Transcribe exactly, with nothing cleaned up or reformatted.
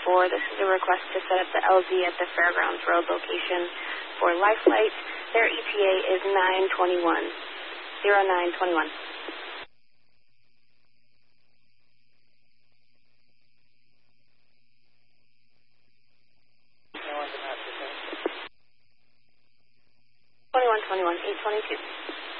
four. This is a request to set up the L Z at the Fairgrounds Road location for Lifelight. Their E T A is nine twenty-one, zero nine twenty-one. twenty-one twenty-one, eight twenty-two.